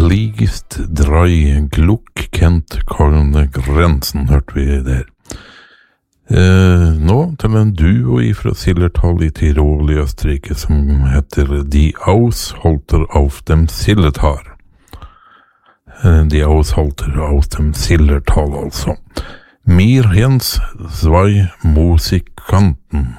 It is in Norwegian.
liegst drei Gluck kent keine Grensen, hørte vi der. Nå til en duo fra Zillertal i Tirol i Østerrike som heter Die Aushalter auf dem Zillertal. Die Aushalter auf dem Zillertal, altså. Mir hens zwei Musikanten.